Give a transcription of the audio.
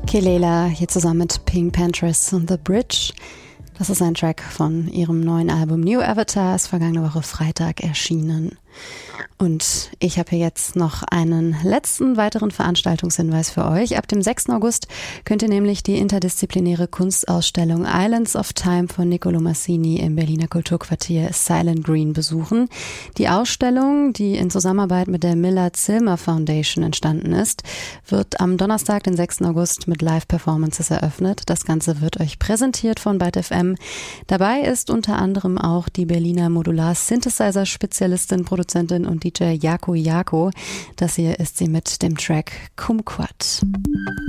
Kelela hier zusammen mit Pink Panthers und The Bridge. Das ist ein Track von ihrem neuen Album New Avatar, ist vergangene Woche Freitag erschienen. Und ich habe hier jetzt noch einen letzten weiteren Veranstaltungshinweis für euch. Ab dem 6. August könnt ihr nämlich die interdisziplinäre Kunstausstellung Islands of Time von Niccolò Massini im Berliner Kulturquartier Silent Green besuchen. Die Ausstellung, die in Zusammenarbeit mit der Millard-Silmer Foundation entstanden ist, wird am Donnerstag, den 6. August mit Live-Performances eröffnet. Das Ganze wird euch präsentiert von Byte FM. Dabei ist unter anderem auch die Berliner Modular-Synthesizer-Spezialistin, Produzentin und DJ Jako Jako. Das hier ist sie mit dem Track Kumquat.